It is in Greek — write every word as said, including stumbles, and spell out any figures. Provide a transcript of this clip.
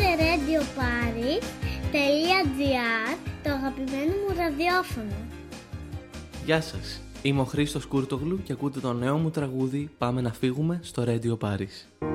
radio paris τελεία gr, το αγαπημένο μου ραδιόφωνο. Γεια σας, είμαι ο Χρήστος Κούρτογλου και ακούτε το νέο μου τραγούδι «Πάμε να φύγουμε» στο Radio Paris.